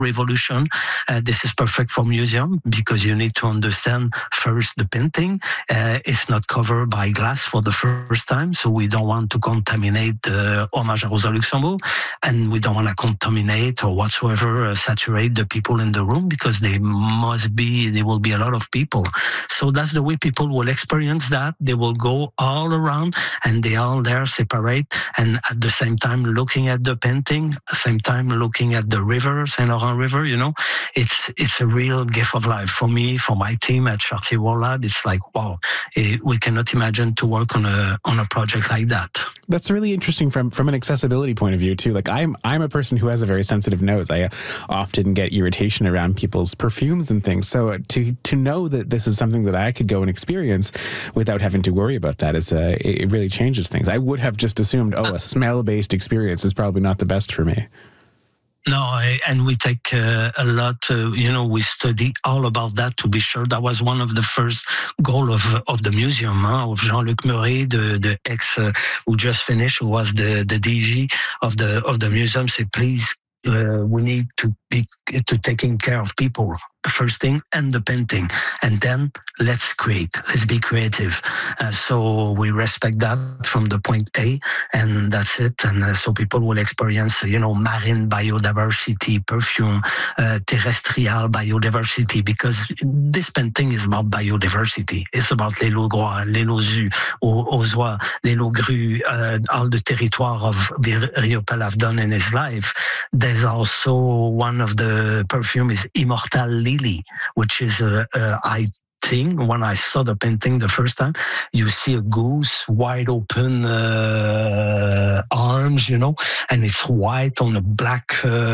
revolution. This is perfect for museum because you need to understand first the painting. It's not covered by glass for the first time, so we don't want to contaminate Hommage à Rosa Luxembourg, and we don't want to contaminate or whatsoever saturate the people in the room because there will be a lot of people. So that's the way people will experience that. They will go all around and they are there separate, and at the same time looking at the painting, same time looking at the river, Saint Laurent River. It's a real gift of life for me, for my team at Chartier World Lab. It's like, wow, we cannot imagine to work on a project like that. That's really interesting from an accessibility point of view too. Like I'm a person who has a very sensitive nose. I often get irritation around people's perfumes and things. So to know that this is something that I could go and experience without having to worry about that it really changes things. I would have just assumed, a smell-based experience is probably not the best for me. No, and we take a lot, we study all about that to be sure. That was one of the first goal of the museum, of Jean-Luc Murray, the ex who just finished, who was the DG of the museum, said, please, we need to be taking care of people, the first thing, and the painting, and then let's be creative. So we respect that from the point A, and that's it. And so people will experience, marine biodiversity, perfume, terrestrial biodiversity, because this painting is about biodiversity. It's about les lots gros, les lots auzois, les lots grus, all the territoire of Riopelle have done in his life. There's also one of the perfume is Immortal Lily, which is I think when I saw the painting the first time, you see a goose, wide open arms, and it's white on a black,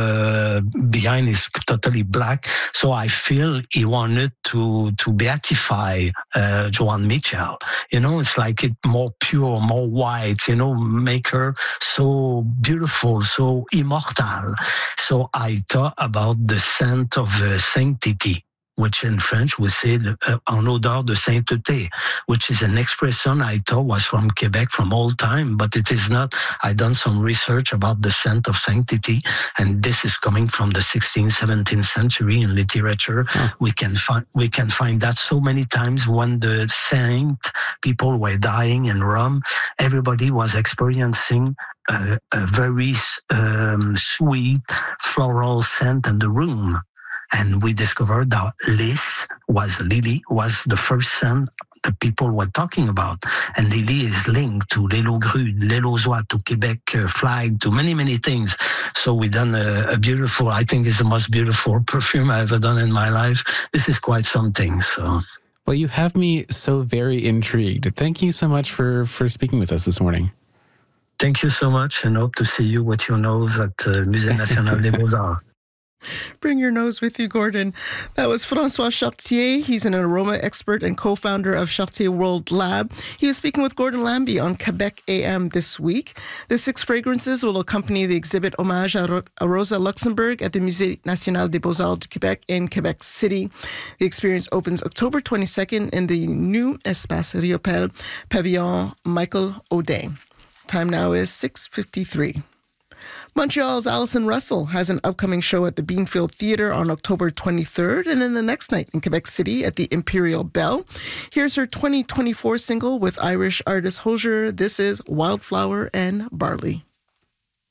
behind is totally black. So I feel he wanted to beatify Joan Mitchell. It's like it more pure, more white, make her so beautiful, so immortal. So I thought about the scent of sanctity, which in French we say en odeur de sainteté, which is an expression I thought was from Quebec from old time, but it is not. I done some research about the scent of sanctity, and this is coming from the 16th, 17th century in literature. We can find that so many times when the saint people were dying in Rome, everybody was experiencing a very sweet floral scent in the room. And we discovered that Lily was the first scent that people were talking about. And Lily is linked to Les Lots Grus, Les Lots Oies, to Quebec flag, to many, many things. So we done a beautiful, I think it's the most beautiful perfume I ever done in my life. This is quite something, so... Well, you have me so very intrigued. Thank you so much for speaking with us this morning. Thank you so much, and hope to see you with your nose at Musée National des Beaux-Arts. Bring your nose with you, Gordon. That was François Chartier. He's an aroma expert and co-founder of Chartier World Lab. He was speaking with Gordon Lambie on Quebec AM this week. The 6 fragrances will accompany the exhibit Hommage à Rosa Luxembourg at the Musée National des Beaux-Arts du Québec in Quebec City. The experience opens October 22nd in the new Espace Riopelle Pavillon Michael Audin. Time now is 6:53. Montreal's Alison Russell has an upcoming show at the Beanfield Theatre on October 23rd, and then the next night in Quebec City at the Imperial Bell. Here's her 2024 single with Irish artist Hozier. This is Wildflower and Barley.